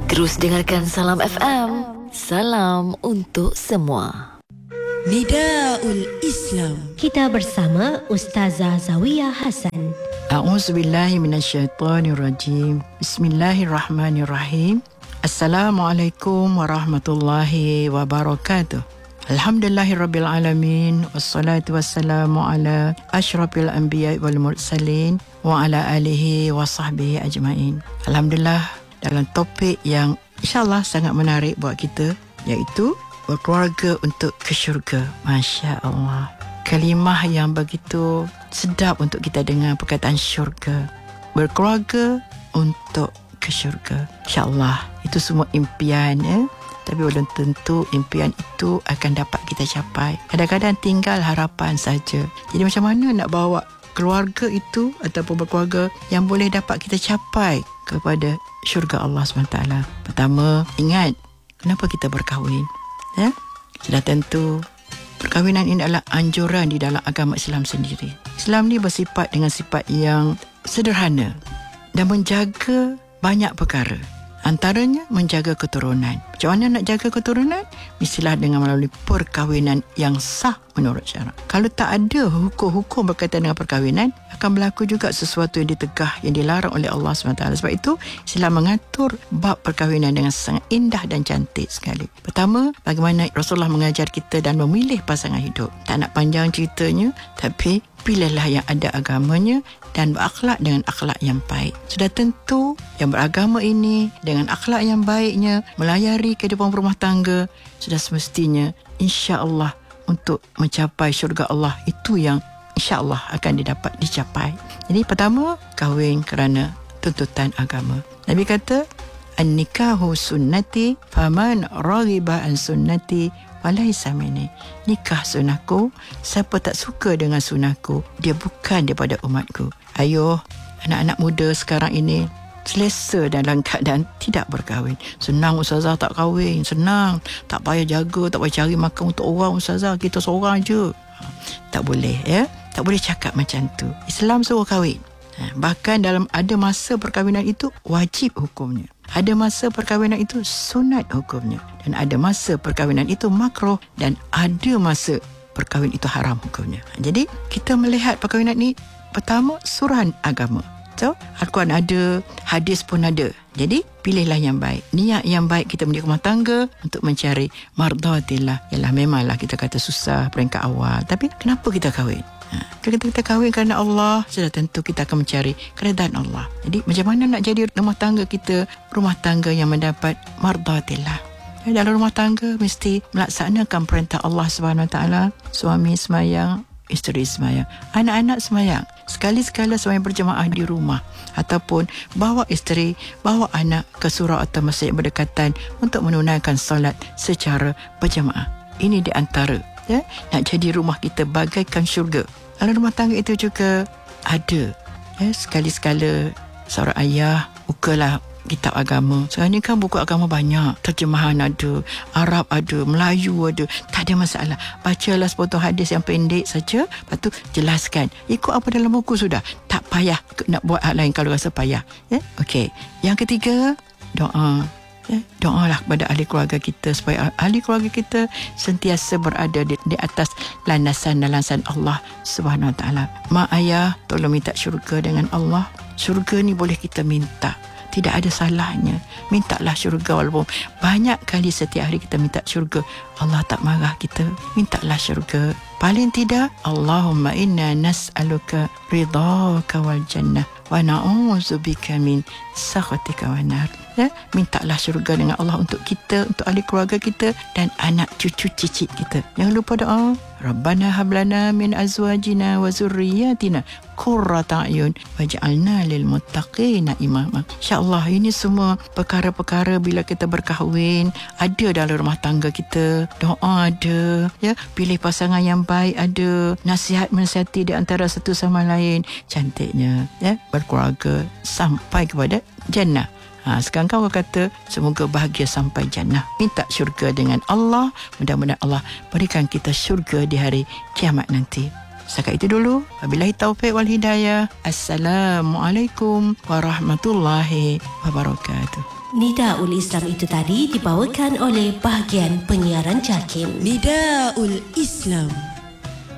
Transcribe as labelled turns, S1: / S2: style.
S1: Terus dengarkan Salam FM. Salam untuk semua.
S2: Nidaul Islam.
S3: Kita bersama Ustazah Zawiyah Hasan.
S2: A'udzubillahi minasyaitonirrajim. Bismillahirrahmanirrahim. Assalamualaikum warahmatullahi wabarakatuh. Alhamdulillahirabbil alamin wassalatu wassalamu ala asyrafil anbiya wal mursalin wa ala alihi wa sahbihi ajmain. Alhamdulillah, dalam topik yang insya-Allah sangat menarik buat kita, iaitu berkeluarga untuk ke syurga. Masya Allah, kalimah yang begitu sedap untuk kita dengar, perkataan syurga. Berkeluarga untuk ke syurga. InsyaAllah itu semua impian, tapi belum tentu impian itu akan dapat kita capai. Kadang-kadang tinggal harapan saja. Jadi macam mana nak bawa keluarga itu ataupun berkeluarga yang boleh dapat kita capai kepada syurga Allah SWT? Pertama, ingat kenapa kita berkahwin. Sudah tentu perkahwinan ini adalah anjuran di dalam agama Islam sendiri. Islam ni bersifat dengan sifat yang sederhana dan menjaga banyak perkara. Antaranya menjaga keturunan. Macam mana nak jaga keturunan? Mestilah dengan melalui perkahwinan yang sah menurut syarak. Kalau tak ada hukum-hukum berkaitan dengan perkahwinan, akan berlaku juga sesuatu yang ditegah, yang dilarang oleh Allah SWT. Sebab itu Islam mengatur bab perkahwinan dengan sangat indah dan cantik sekali. Pertama, bagaimana Rasulullah mengajar kita dan memilih pasangan hidup. Tak nak panjang ceritanya, tapi pilihlah yang ada agamanya dan berakhlak dengan akhlak yang baik. Sudah tentu yang beragama ini dengan akhlak yang baiknya melayari kehidupan rumah tangga, sudah semestinya insya-Allah untuk mencapai syurga Allah itu yang insya-Allah akan dicapai. Jadi pertama, kahwin kerana tuntutan agama. Nabi kata, an-nikahu sunnati faman raghiba an sunnati walaysa minni. Nikah sunahku, siapa tak suka dengan sunahku, dia bukan daripada umatku. Ayo, anak-anak muda sekarang ini selesa dalam keadaan tidak berkahwin. Senang ustazah tak kahwin, senang, tak payah jaga, tak payah cari makan untuk orang ustazah, kita seorang je. Tak boleh, tak boleh cakap macam tu. Islam suruh kahwin. Bahkan dalam ada masa perkahwinan itu wajib hukumnya. Ada masa perkahwinan itu sunat hukumnya. Dan ada masa perkahwinan itu makruh. Dan ada masa perkahwinan itu haram hukumnya. Jadi kita melihat perkahwinan ini, pertama, suruhan agama. So, Al-Quran ada, hadis pun ada. Jadi pilihlah yang baik. Niat yang baik kita mendidik rumah tangga untuk mencari mardatillah. Yalah, memanglah kita kata susah peringkat awal. Tapi kenapa kita kahwin? Kalau kita kahwin kerana Allah, sudah tentu kita akan mencari keredaan Allah. Jadi macam mana nak jadi rumah tangga kita rumah tangga yang mendapat mardatillah? Dalam rumah tangga mesti melaksanakan perintah Allah SWT. Suami semayang, isteri semayang, anak-anak semayang. Sekali-sekala semayang berjemaah di rumah, ataupun bawa isteri, bawa anak ke surau atau masjid berdekatan untuk menunaikan solat secara berjemaah. Ini di antara nak jadi rumah kita bagaikan syurga. Dalam rumah tangga itu juga ada sekali-sekala seorang ayah bukalah kitab agama. Sekarang ni kan buku agama banyak, terjemahan ada, Arab ada, Melayu ada, tak ada masalah. Bacalah sepotong hadis yang pendek saja, lepas tu jelaskan ikut apa dalam buku, sudah tak payah nak buat hal lain kalau rasa payah. Okey. Yang ketiga, doa. Doalah kepada ahli keluarga kita supaya ahli keluarga kita sentiasa berada di atas landasan Allah Subhanahu Wa Taala. Mak ayah, tolong minta syurga dengan Allah. Syurga ni boleh kita minta, tidak ada salahnya. Mintalah syurga, walaupun banyak kali setiap hari kita minta syurga, Allah tak marah kita. Mintalah syurga. Paling tidak, Allahumma inna nas'aluka ridhaka wal jannah wa na'udzubika min sakhatika wan nar. Mintalah syurga dengan Allah untuk kita, untuk ahli keluarga kita dan anak cucu cicit kita. Jangan lupa doa. Rabbana hablana min azwajina wa zurriyatina qurrata a'yun waj'alna lil muttaqina imama. InsyaAllah ini semua perkara-perkara bila kita berkahwin ada dalam rumah tangga kita. Doa ada, pilih pasangan yang baik ada, nasihat menasihati di antara satu sama lain. Cantiknya berkeluarga sampai kepada jannah. Sekarang kau kata semoga bahagia sampai jannah. Minta syurga dengan Allah. Mudah-mudahan Allah berikan kita syurga di hari kiamat nanti. Setakat itu dulu. Wabillahi taufiq wal hidayah. Assalamualaikum warahmatullahi wabarakatuh.
S3: Nidaul Islam itu tadi dibawakan oleh bahagian penyiaran JAKIM.
S4: Nidaul Islam.